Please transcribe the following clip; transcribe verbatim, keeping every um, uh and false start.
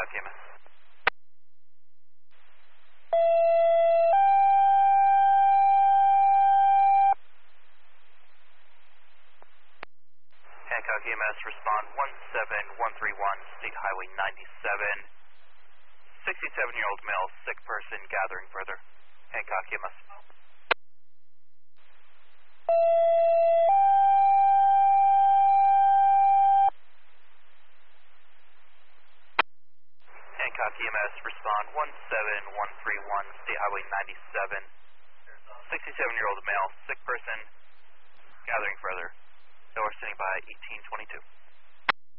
Hancock E M S. Hancock E M S, respond one seven one three one, State Highway ninety-seven. sixty-seven-year-old male, sick person, gathering further. Hancock E M S. Hancock E M S, respond one seven one three one, State Highway ninety-seven. sixty-seven-year-old male, sick person, gathering further. Door standing by eighteen twenty-two.